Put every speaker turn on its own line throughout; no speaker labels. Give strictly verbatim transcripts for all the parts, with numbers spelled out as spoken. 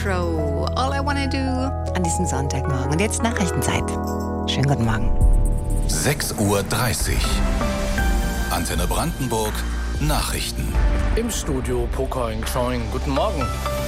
Crow, All I Wanna Do an diesem Sonntagmorgen. Und jetzt Nachrichtenzeit. Schönen guten Morgen.
sechs Uhr dreißig. Antenne Brandenburg, Nachrichten.
Im Studio Pocoing Choing. Guten Morgen.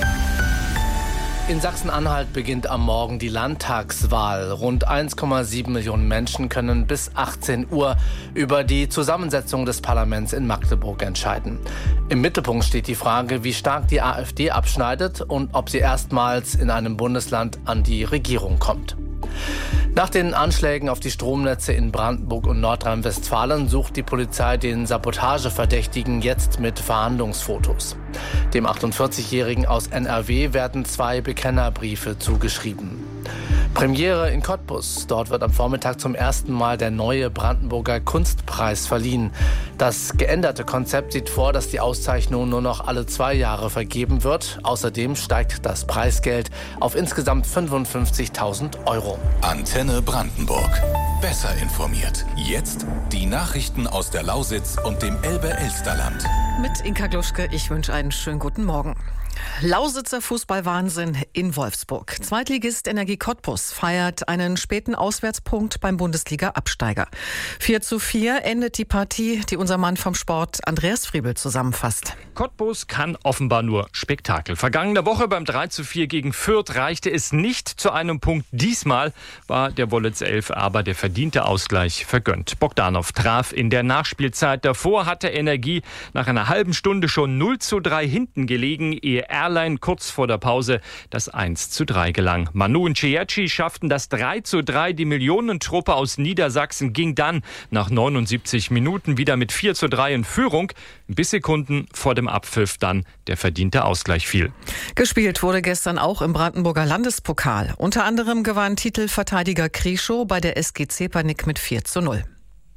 In Sachsen-Anhalt beginnt am Morgen die Landtagswahl. Rund eins Komma sieben Millionen Menschen können bis achtzehn Uhr über die Zusammensetzung des Parlaments in Magdeburg entscheiden. Im Mittelpunkt steht die Frage, wie stark die AfD abschneidet und ob sie erstmals in einem Bundesland an die Regierung kommt. Nach den Anschlägen auf die Stromnetze in Brandenburg und Nordrhein-Westfalen sucht die Polizei den Sabotageverdächtigen jetzt mit Verhandlungsfotos. Dem achtundvierzigjährigen aus N R W werden zwei Bekennerbriefe zugeschrieben. Premiere in Cottbus. Dort wird am Vormittag zum ersten Mal der neue Brandenburger Kunstpreis verliehen. Das geänderte Konzept sieht vor, dass die Auszeichnung nur noch alle zwei Jahre vergeben wird. Außerdem steigt das Preisgeld auf insgesamt fünfundfünfzigtausend Euro.
Antenne Brandenburg. Besser informiert. Jetzt die Nachrichten aus der Lausitz und dem Elbe-Elsterland.
Mit Inka Gluschke, ich wünsche einen schönen guten Morgen. Lausitzer Fußballwahnsinn in Wolfsburg. Zweitligist Energie Cottbus feiert einen späten Auswärtspunkt beim Bundesliga-Absteiger. vier zu vier endet die Partie, die unser Mann vom Sport Andreas Friebel zusammenfasst.
Cottbus kann offenbar nur Spektakel. Vergangene Woche beim drei zu vier gegen Fürth reichte es nicht zu einem Punkt. Diesmal war der Wollitz elf aber der verdiente Ausgleich vergönnt. Bogdanov traf in der Nachspielzeit. Davor hatte Energie nach einer halben Stunde schon null zu drei hinten gelegen, ehe Erlein kurz vor der Pause das eins zu drei gelang. Manu und Ciecci schafften das drei zu drei. Die Millionentruppe aus Niedersachsen ging dann nach neunundsiebzig Minuten wieder mit vier zu drei in Führung, bis Sekunden vor dem Abpfiff dann der verdiente Ausgleich fiel.
Gespielt wurde gestern auch im Brandenburger Landespokal. Unter anderem gewann Titelverteidiger Krischow bei der S G Zepernick mit vier zu null.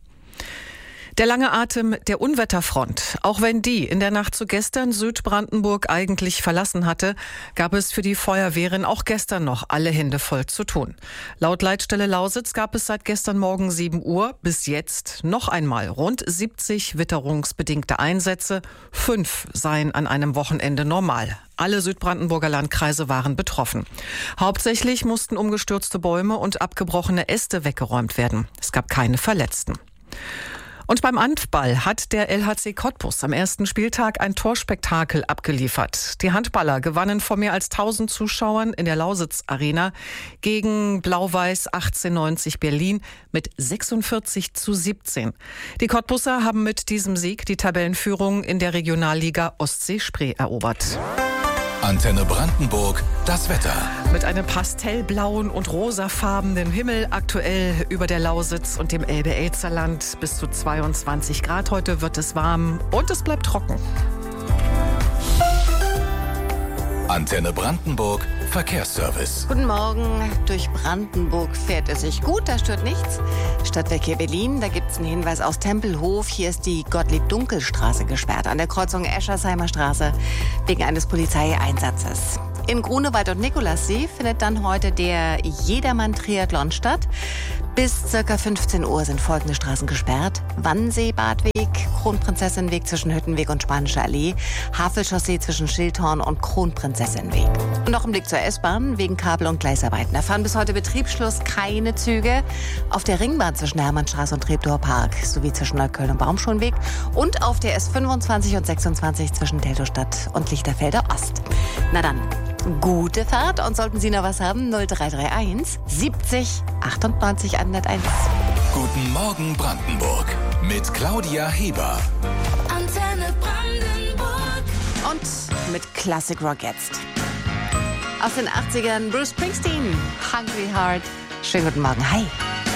Der lange Atem der Unwetterfront. Auch wenn die in der Nacht zu gestern Südbrandenburg eigentlich verlassen hatte, gab es für die Feuerwehren auch gestern noch alle Hände voll zu tun. Laut Leitstelle Lausitz gab es seit gestern Morgen sieben Uhr bis jetzt noch einmal rund siebzig witterungsbedingte Einsätze. Fünf seien an einem Wochenende normal. Alle Südbrandenburger Landkreise waren betroffen. Hauptsächlich mussten umgestürzte Bäume und abgebrochene Äste weggeräumt werden. Es gab keine Verletzten. Und beim Handball hat der L H C Cottbus am ersten Spieltag ein Torspektakel abgeliefert. Die Handballer gewannen vor mehr als tausend Zuschauern in der Lausitz Arena gegen Blau-Weiß achtzehnhundertneunzig Berlin mit sechsundvierzig zu siebzehn. Die Cottbusser haben mit diesem Sieg die Tabellenführung in der Regionalliga Ostsee-Spree erobert.
Antenne Brandenburg, das Wetter.
Mit einem pastellblauen und rosafarbenen Himmel aktuell über der Lausitz und dem Elbe-Elsterland bis zu zweiundzwanzig Grad. Heute wird es warm und es bleibt trocken.
Antenne Brandenburg, Verkehrsservice.
Guten Morgen. Durch Brandenburg fährt es sich gut, da stört nichts. Stadtverkehr Berlin, da gibt es einen Hinweis aus Tempelhof. Hier ist die Gottlieb-Dunkel-Straße gesperrt an der Kreuzung Eschersheimer Straße wegen eines Polizeieinsatzes. In Grunewald und Nikolassee findet dann heute der Jedermann-Triathlon statt. Bis ca. fünfzehn Uhr sind folgende Straßen gesperrt: Wannsee-Badweg, Kronprinzessinnenweg zwischen Hüttenweg und Spanische Allee, Havelchaussee zwischen Schildhorn und Kronprinzessinnenweg. Und noch ein Blick zur S-Bahn wegen Kabel- und Gleisarbeiten. Da fahren bis heute Betriebsschluss keine Züge auf der Ringbahn zwischen Hermannstraße und Treptower Park sowie zwischen Neukölln und Baumschulenweg und auf der S fünfundzwanzig und sechsundzwanzig zwischen Teltowstadt und Lichterfelder Ost. Na dann, gute Fahrt, und sollten Sie noch was haben, null drei drei eins siebzig achtundneunzig hunderteins.
Guten Morgen Brandenburg mit Claudia Heber.
Antenne Brandenburg. Und mit Classic Rock jetzt. Aus den achtzigern Bruce Springsteen, Hungry Heart. Schönen guten Morgen, hi.